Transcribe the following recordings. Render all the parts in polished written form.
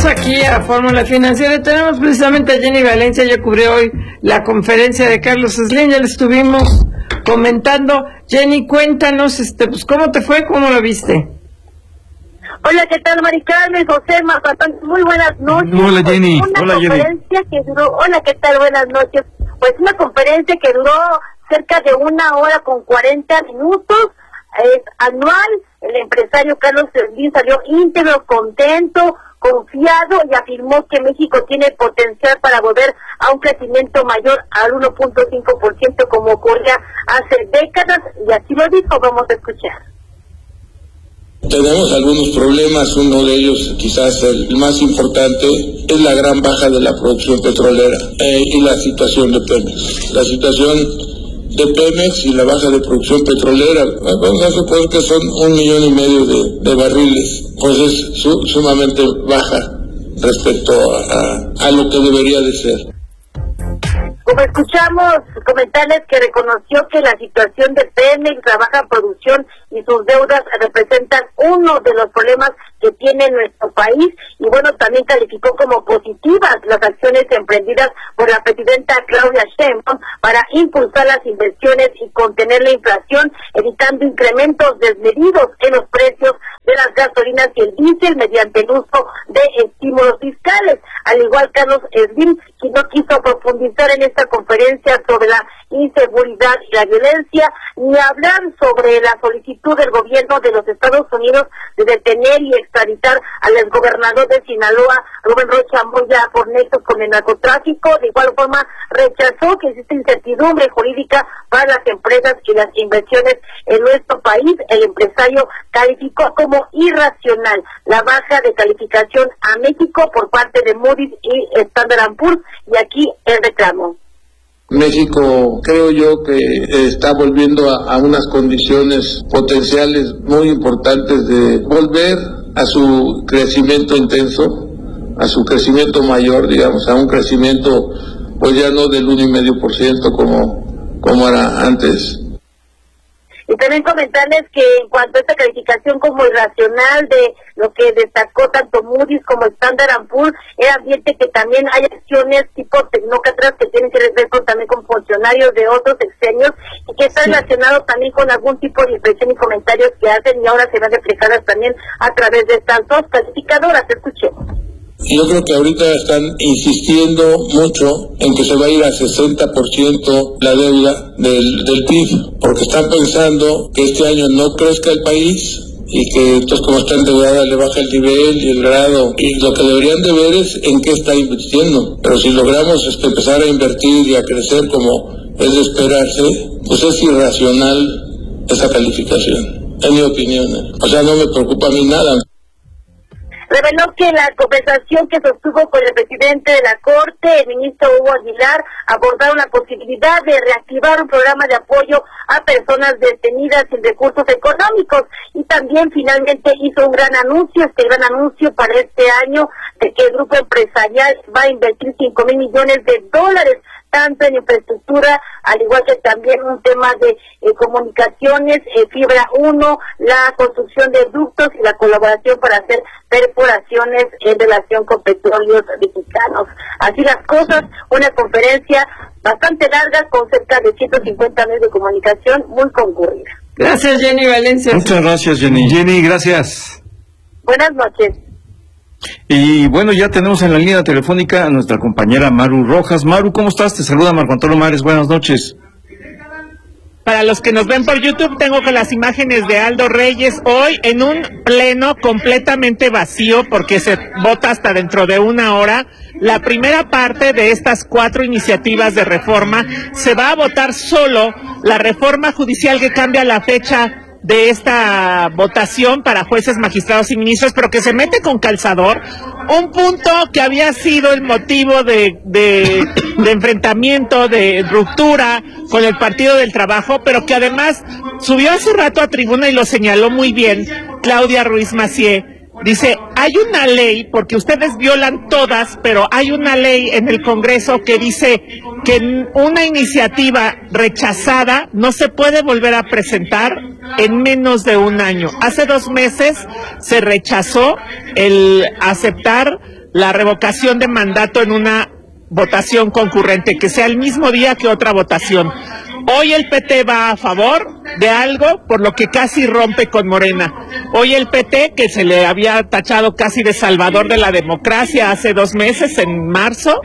aquí a Fórmula Financiera y tenemos precisamente a Jenny Valencia. Ella cubrió hoy la conferencia de Carlos Slim, ya le estuvimos comentando. Jenny, cuéntanos, pues, ¿cómo te fue? ¿Cómo lo viste? Hola, ¿qué tal, Mari Carmen, José, Marcatón? Muy buenas noches. Hola, Jenny. Hola, conferencia que duró, hola, ¿qué tal? Buenas noches. Pues una conferencia que duró cerca de 1 hora con 40 minutos, es anual. El empresario Carlos Slim salió íntegro, contento, confiado y afirmó que México tiene potencial para volver a un crecimiento mayor al 1.5% como ocurría hace décadas, y así lo dijo. Vamos a escuchar. Tenemos algunos problemas, uno de ellos, quizás el más importante, es la gran baja de la producción petrolera y la situación de Pemex. La situación de Pemex y la baja de producción petrolera, vamos a suponer que son 1,5 millones de barriles, pues es sumamente baja respecto a lo que debería de ser. Como escuchamos, comentarles que reconoció que la situación de Pemex, la baja producción y sus deudas representan uno de los problemas que tiene nuestro país, y bueno, también calificó como positivas las acciones emprendidas por la presidenta Claudia Sheinbaum para impulsar las inversiones y contener la inflación, evitando incrementos desmedidos en los precios de las gasolinas y el diésel mediante el uso de estímulos fiscales. Al igual, Carlos Slim, quien no quiso profundizar en esta conferencia sobre la inseguridad y la violencia, ni hablar sobre la solicitud del gobierno de los Estados Unidos de detener y extraditar al exgobernador de Sinaloa, Rubén Rocha Moya, por nexos con el narcotráfico. De igual forma, rechazó que existe incertidumbre jurídica para las empresas y las inversiones en nuestro país. El empresario calificó como irracional la baja de calificación a México por parte de Moody's y Standard & Poor's, y aquí el reclamo. México, creo yo, que está volviendo a unas condiciones potenciales muy importantes de volver a su crecimiento intenso, a su crecimiento mayor, digamos, a un crecimiento pues ya no del 1,5% como era antes. Y también comentarles que en cuanto a esta calificación como irracional de lo que destacó tanto Moody's como Standard & Poor's, era ambiente que también hay acciones tipo tecnócratas que tienen que ver también con funcionarios de otros sexenios, y que está relacionado también con algún tipo de impresión y comentarios que hacen, y ahora se van reflejadas también a través de estas dos calificadoras. Escuchemos. Yo creo que ahorita están insistiendo mucho en que se va a ir a 60% la deuda del PIB, porque están pensando que este año no crezca el país y que entonces, como está endeudada, le baja el nivel y el grado, y lo que deberían de ver es en qué está invirtiendo. Pero si logramos empezar a invertir y a crecer como es de esperarse, pues es irracional esa calificación, en mi opinión. O sea, no me preocupa a mí nada. Reveló que la conversación que sostuvo con el presidente de la Corte, el ministro Hugo Aguilar, abordaron la posibilidad de reactivar un programa de apoyo a personas detenidas sin recursos económicos, y también finalmente hizo un gran anuncio, para este año, de que el grupo empresarial va a invertir $5,000 millones, tanto en infraestructura, al igual que también un tema de comunicaciones, fibra 1, la construcción de ductos y la colaboración para hacer perforaciones en relación con petróleos mexicanos. Así las cosas, una conferencia bastante larga con cerca de 150 medios de comunicación, muy concurrida. Gracias, Jenny Valencia. Muchas gracias, Jenny. Jenny, gracias. Buenas noches. Y bueno, ya tenemos en la línea telefónica a nuestra compañera Maru Rojas. Maru, ¿cómo estás? Te saluda Marco Antonio Mares. Buenas noches. Para los que nos ven por YouTube, tengo con las imágenes de Aldo Reyes hoy en un pleno completamente vacío, porque se vota hasta dentro de 1 hora. La primera parte de estas 4 iniciativas de reforma, se va a votar solo la reforma judicial que cambia la fecha de esta votación para jueces, magistrados y ministros, pero que se mete con calzador, un punto que había sido el motivo de enfrentamiento, de ruptura con el Partido del Trabajo, pero que además subió hace rato a tribuna y lo señaló muy bien Claudia Ruiz Massieu, Dice, hay una ley, porque ustedes violan todas, pero hay una ley en el Congreso que dice que una iniciativa rechazada no se puede volver a presentar en menos de un año. Hace 2 meses se rechazó el aceptar la revocación de mandato en una votación concurrente, que sea el mismo día que otra votación. Hoy el PT va a favor de algo por lo que casi rompe con Morena. Hoy el PT, que se le había tachado casi de salvador de la democracia hace 2 meses, en marzo,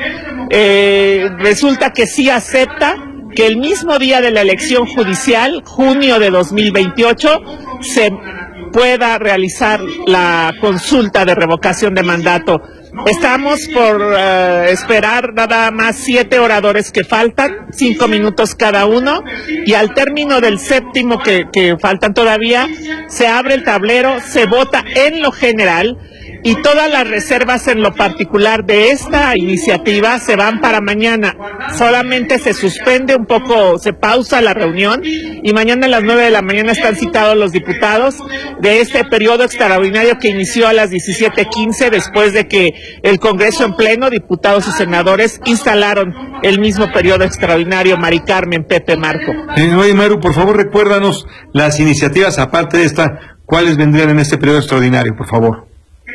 resulta que sí acepta que el mismo día de la elección judicial, junio de 2028, se pueda realizar la consulta de revocación de mandato. Estamos por esperar nada más 7 oradores que faltan, 5 minutos cada uno, y al término del séptimo que faltan todavía, se abre el tablero, se vota en lo general, y todas las reservas en lo particular de esta iniciativa se van para mañana. Solamente se suspende un poco, se pausa la reunión, y mañana a las 9 de la mañana están citados los diputados de este periodo extraordinario que inició a las 17:15, después de que el Congreso en pleno, diputados y senadores, instalaron el mismo periodo extraordinario. Mari Carmen, Pepe, Marco. Oye, Maru, por favor, recuérdanos las iniciativas, aparte de esta, ¿cuáles vendrían en este periodo extraordinario, por favor?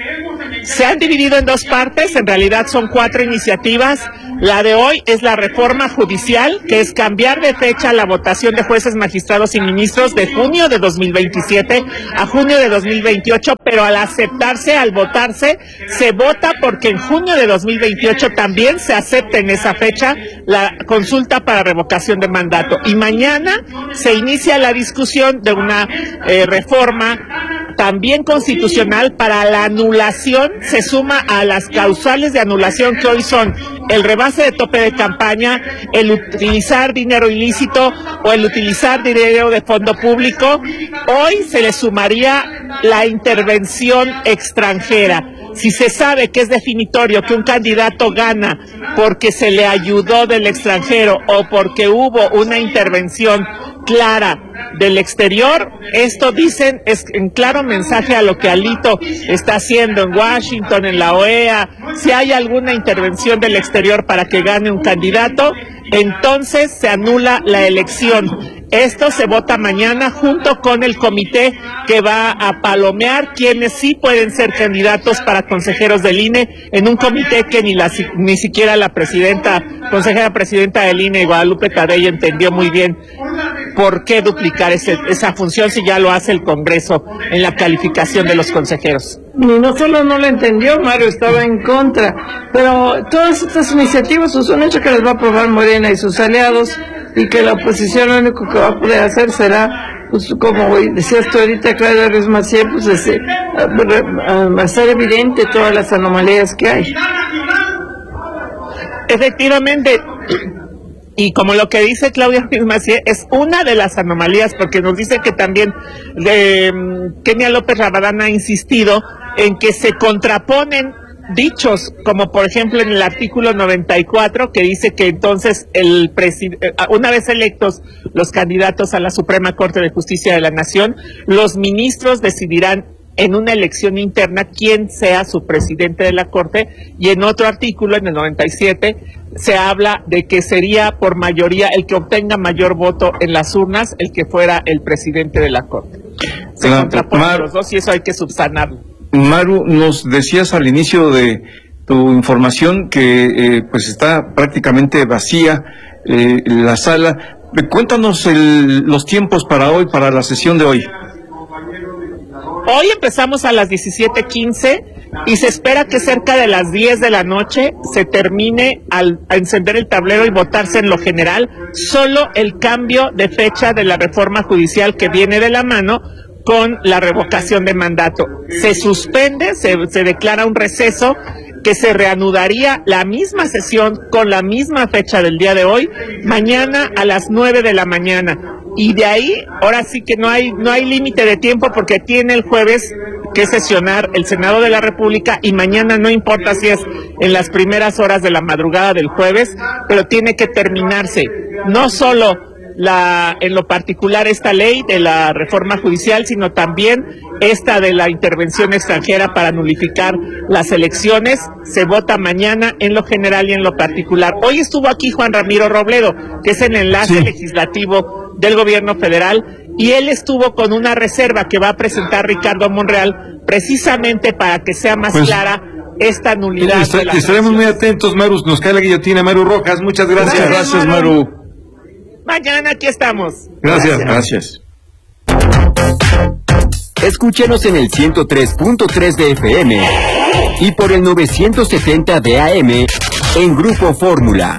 Se han dividido en 2 partes, en realidad son 4 iniciativas. La de hoy es la reforma judicial, que es cambiar de fecha la votación de jueces, magistrados y ministros de junio de 2027 a junio de 2028, pero al aceptarse, al votarse, se vota porque en junio de 2028 también se acepta en esa fecha la consulta para revocación de mandato. Y mañana se inicia la discusión de una reforma también constitucional para la anulación, se suma a las causales de anulación que hoy son el rebase de tope de campaña, el utilizar dinero ilícito o el utilizar dinero de fondo público. Hoy se le sumaría la intervención extranjera. Si se sabe que es definitorio que un candidato gana porque se le ayudó del extranjero o porque hubo una intervención clara del exterior, esto dicen es en claro mensaje a lo que Alito está haciendo en Washington, en la OEA. Si hay alguna intervención del exterior para que gane un candidato, entonces se anula la elección. Esto se vota mañana junto con el comité que va a palomear quienes sí pueden ser candidatos para consejeros del INE, en un comité que ni siquiera la consejera presidenta del INE, Guadalupe Tadei, entendió muy bien por qué duplicar esa función si ya lo hace el Congreso en la calificación de los consejeros. Y no solo no lo entendió, Mario estaba en contra, pero todas estas iniciativas es un hecho que las va a aprobar Morena y sus aliados, y que la oposición lo único que va a poder hacer será, pues como decías tú ahorita, Claudia Ruiz Massieu, pues va a ser evidente todas las anomalías que hay. Efectivamente, y como lo que dice Claudia Ruiz Massieu es una de las anomalías, porque nos dice que también Kenia López Rabadán ha insistido en que se contraponen dichos, como por ejemplo en el artículo 94, que dice que entonces una vez electos los candidatos a la Suprema Corte de Justicia de la Nación, los ministros decidirán en una elección interna quién sea su presidente de la Corte, y en otro artículo, en el 97, se habla de que sería por mayoría el que obtenga mayor voto en las urnas el que fuera el presidente de la Corte. Se contraponen los dos y eso hay que subsanarlo. Maru, nos decías al inicio de tu información que pues está prácticamente vacía la sala. Cuéntanos los tiempos para hoy, para la sesión de hoy. Hoy empezamos a las 17:15 y se espera que cerca de las 10 de la noche se termine a encender el tablero y votarse en lo general solo el cambio de fecha de la reforma judicial que viene de la mano con la revocación de mandato. Se suspende, se declara un receso que se reanudaría la misma sesión con la misma fecha del día de hoy, mañana a las 9 de la mañana. Y de ahí, ahora sí que no hay límite de tiempo, porque tiene el jueves que sesionar el Senado de la República, y mañana no importa si es en las primeras horas de la madrugada del jueves, pero tiene que terminarse no solo en lo particular esta ley de la reforma judicial, sino también esta de la intervención extranjera para nulificar las elecciones. Se vota mañana en lo general y en lo particular. Hoy estuvo aquí Juan Ramiro Robledo, que es el enlace legislativo del gobierno federal, y él estuvo con una reserva que va a presentar Ricardo Monreal, precisamente para que sea más clara esta nulidad. Estaremos muy atentos, Maru. Nos cae la guillotina, Maru Rojas. Muchas gracias. Gracias, Maru. Mañana aquí estamos. Gracias. Escúchenos en el 103.3 de FM y por el 970 de AM en Grupo Fórmula.